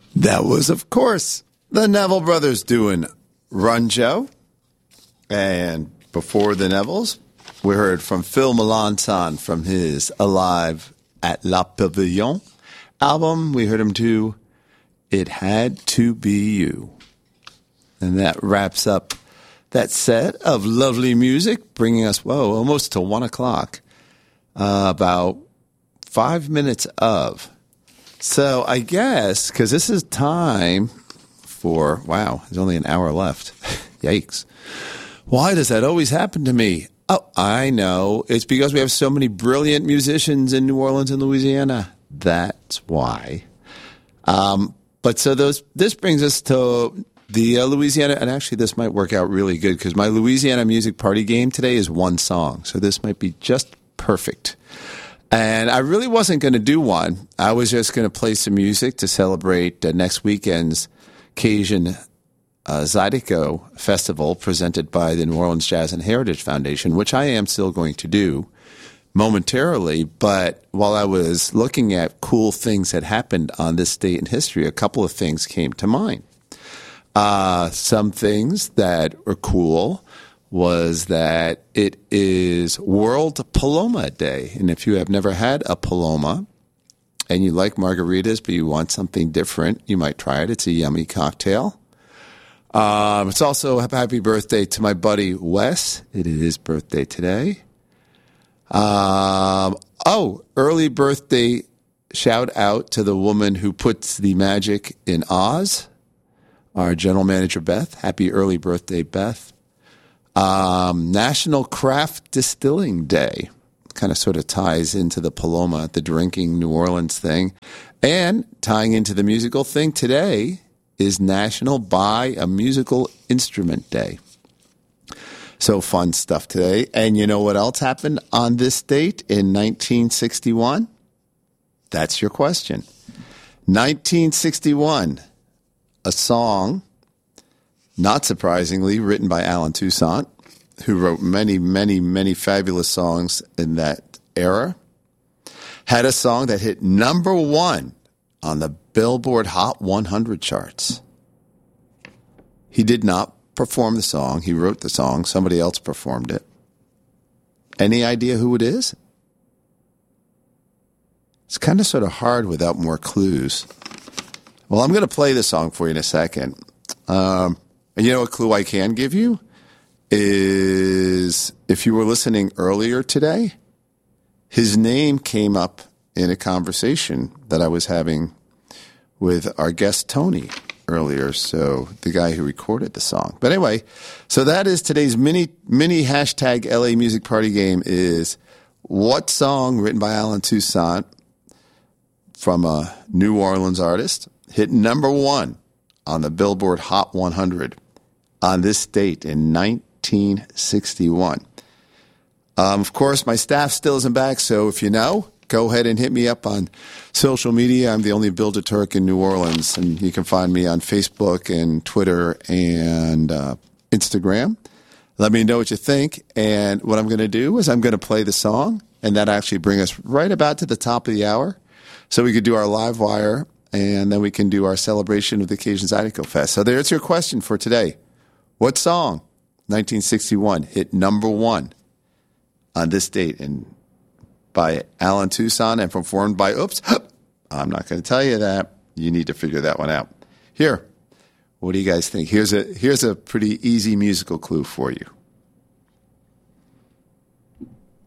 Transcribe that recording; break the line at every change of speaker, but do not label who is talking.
That was, of course, the Neville Brothers doing Run Joe. And before the Nevilles, we heard from Phil Melanson from his Alive at La Pavilion album. We heard him do It Had to Be You. And that wraps up that set of lovely music, bringing us, almost to 1 o'clock. About 5 minutes of. So I guess, because this is time for, there's only an hour left. Yikes. Why does that always happen to me? Oh, I know. It's because we have so many brilliant musicians in New Orleans and Louisiana. That's why. This brings us to the Louisiana, and actually this might work out really good because my Louisiana music party game today is one song. So this might be just perfect. And I really wasn't going to do one. I was just going to play some music to celebrate next weekend's Cajun Zydeco Festival presented by the New Orleans Jazz and Heritage Foundation, which I am still going to do momentarily. But while I was looking at cool things that happened on this date in history, a couple of things came to mind. Some things that were cool was that it is World Paloma Day. And if you have never had a Paloma and you like margaritas but you want something different, you might try it. It's a yummy cocktail. It's also a happy birthday to my buddy Wes. It is his birthday today. Early birthday shout out to the woman who puts the magic in Oz, our general manager Beth. Happy early birthday, Beth. National Craft Distilling Day. Kind of sort of ties into the Paloma, the drinking New Orleans thing. And tying into the musical thing, today is National Buy a Musical Instrument Day. So fun stuff today. And you know what else happened on this date in 1961? That's your question. 1961, a song, not surprisingly, written by Alan Toussaint, who wrote many, many, many fabulous songs in that era, had a song that hit number one on the Billboard Hot 100 charts. He did not perform the song. He wrote the song. Somebody else performed it. Any idea who it is? It's kind of sort of hard without more clues. Well, I'm going to play the song for you in a second. And you know what clue I can give you? Is if you were listening earlier today, his name came up in a conversation that I was having with our guest Tony earlier, so the guy who recorded the song. But anyway, so that is today's mini hashtag LA Music Party game is what song written by Alan Toussaint from a New Orleans artist hit number one on the Billboard Hot 100 on this date in 1961. Of course, my staff still isn't back, so if you know, go ahead and hit me up on social media. I'm the only Build-A-Turk in New Orleans, and you can find me on Facebook and Twitter and Instagram. Let me know what you think, and what I'm going to do is I'm going to play the song, and that actually brings us right about to the top of the hour, so we could do our live wire, and then we can do our celebration of the Cajun Zydeco Fest. So there's your question for today. What song, 1961, hit number one on this date and by Alan Toussaint and performed by I'm not going to tell you that. You need to figure that one out. Here, what do you guys think? Here's a pretty easy musical clue for you.